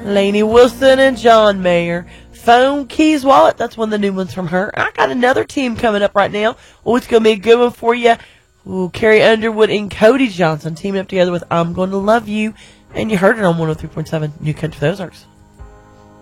Lainey Wilson and John Mayer. Phone, keys, wallet. That's one of the new ones from her. I got another team coming up right now. Oh, it's going to be a good one for you. Ooh, Carrie Underwood and Cody Johnson teaming up together with I'm Going to Love You. And you heard it on 103.7 New Country for the Ozarks.